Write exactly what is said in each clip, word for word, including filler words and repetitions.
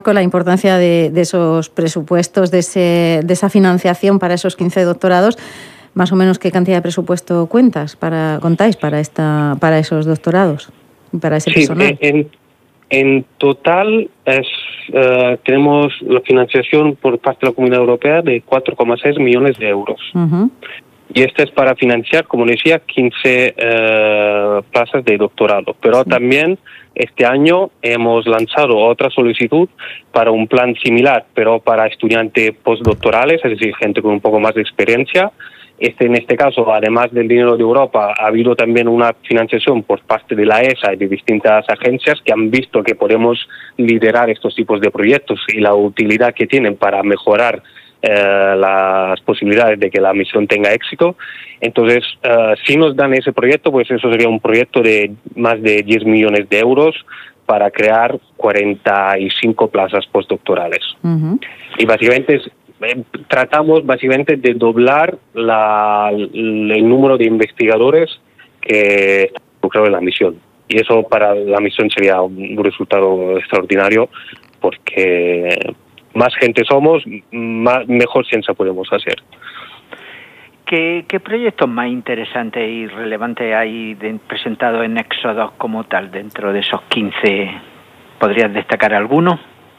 con la importancia de, de esos presupuestos, de, ese, de esa financiación para esos quince doctorados. Más o menos, ¿qué cantidad de presupuesto cuentas para, contáis para, esta, para esos doctorados, para ese sí, personal? En, en total es, uh, tenemos la financiación por parte de la Comunidad Europea de cuatro coma seis millones de euros. Uh-huh. Y este es para financiar, como decía, quince uh, plazas de doctorado. Pero sí. También este año hemos lanzado otra solicitud para un plan similar, pero para estudiantes postdoctorales, es decir, gente con un poco más de experiencia. Este, en este caso, además del dinero de Europa, ha habido también una financiación por parte de la E S A y de distintas agencias que han visto que podemos liderar estos tipos de proyectos y la utilidad que tienen para mejorar Eh, las posibilidades de que la misión tenga éxito. Entonces, uh, si nos dan ese proyecto, pues eso sería un proyecto de más de diez millones de euros para crear cuarenta y cinco plazas postdoctorales. Uh-huh. Y básicamente es, eh, tratamos básicamente de doblar la, el número de investigadores que están involucrados en la misión. Y eso para la misión sería un resultado extraordinario, porque más gente somos, más, mejor ciencia podemos hacer. ¿Qué, qué proyectos más interesantes y relevantes hay de, presentados en Éxodos como tal dentro de esos quince? ¿Podrías destacar alguno?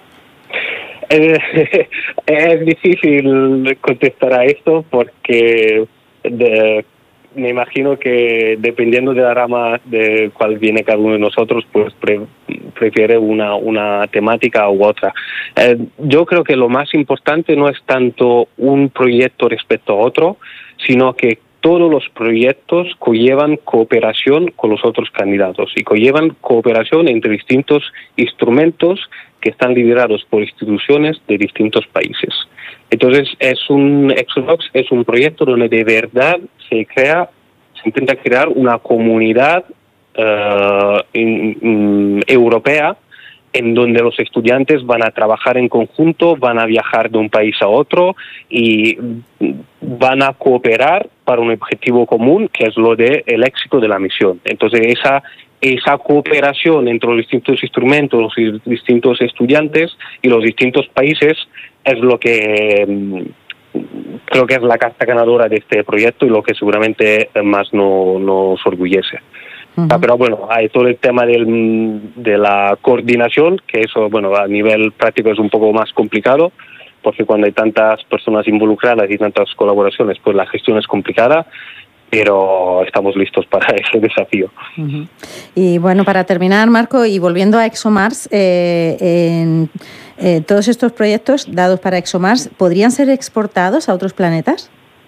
Eh, es difícil contestar a esto porque de, me imagino que dependiendo de la rama de cuál viene cada uno de nosotros, pues pre, prefiere una, una temática u otra. Eh, yo creo que lo más importante no es tanto un proyecto respecto a otro, sino que todos los proyectos conllevan cooperación con los otros candidatos y conllevan cooperación entre distintos instrumentos que están liderados por instituciones de distintos países. Entonces, es un ExoDocs es un proyecto donde de verdad se crea, se intenta crear una comunidad uh, in, in, europea en donde los estudiantes van a trabajar en conjunto, van a viajar de un país a otro y van a cooperar para un objetivo común, que es lo de el éxito de la misión. Entonces, esa esa cooperación entre los distintos instrumentos, los distintos estudiantes y los distintos países es lo que mm, creo que es la carta ganadora de este proyecto y lo que seguramente más no, nos orgullece. Uh-huh. Ah, pero bueno, hay todo el tema del, de la coordinación, que eso, bueno, a nivel práctico es un poco más complicado, porque cuando hay tantas personas involucradas y tantas colaboraciones, pues la gestión es complicada, pero estamos listos para ese desafío. Uh-huh. Y bueno, para terminar, Marco, y volviendo a ExoMars, eh, en, eh, todos estos proyectos dados para ExoMars, ¿podrían ser exportados a otros planetas?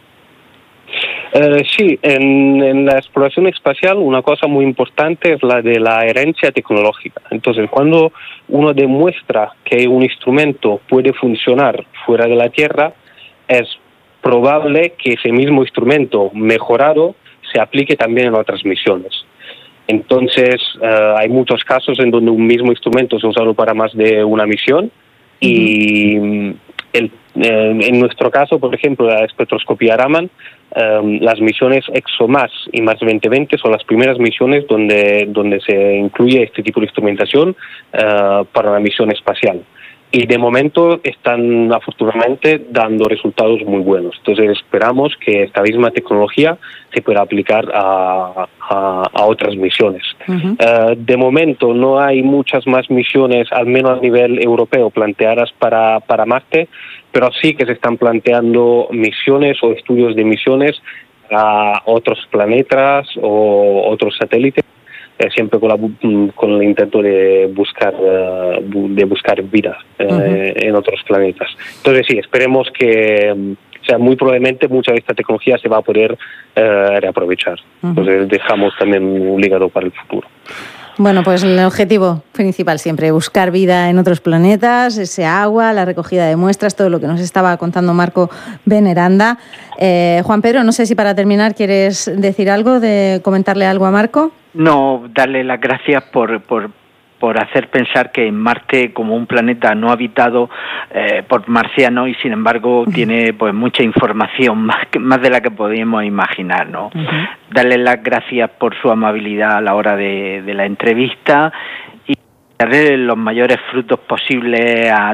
Eh, sí, en, en la exploración espacial una cosa muy importante es la de la herencia tecnológica. Entonces, cuando uno demuestra que un instrumento puede funcionar fuera de la Tierra, es probable que ese mismo instrumento mejorado se aplique también en otras misiones. Entonces, uh, hay muchos casos en donde un mismo instrumento se ha usado para más de una misión y uh-huh. el, eh, en nuestro caso, por ejemplo, la espectroscopía Raman, um, las misiones ExoMars y Mars veinte veinte son las primeras misiones donde, donde se incluye este tipo de instrumentación uh, para una misión espacial. Y de momento están afortunadamente dando resultados muy buenos. Entonces esperamos que esta misma tecnología se pueda aplicar a, a, a otras misiones. Uh-huh. Uh, de momento no hay muchas más misiones, al menos a nivel europeo, planteadas para, para Marte, pero sí que se están planteando misiones o estudios de misiones a otros planetas o otros satélites. Eh, siempre con, la, con el intento de buscar uh, de buscar vida eh, uh-huh. en otros planetas. Entonces sí, esperemos que, o sea, muy probablemente mucha de esta tecnología se va a poder uh, reaprovechar. Uh-huh. Entonces dejamos también un legado para el futuro. Bueno, pues el objetivo principal siempre, buscar vida en otros planetas, ese agua, la recogida de muestras, todo lo que nos estaba contando Marco Veneranda. Eh, Juan Pedro, no sé si para terminar quieres decir algo, de comentarle algo a Marco. No, darle las gracias por, por, por hacer pensar que en Marte, como un planeta no habitado eh, por marcianos, y sin embargo tiene pues mucha información, más, que, más de la que podíamos imaginar, ¿no? Uh-huh. Darle las gracias por su amabilidad a la hora de, de la entrevista y darle los mayores frutos posibles a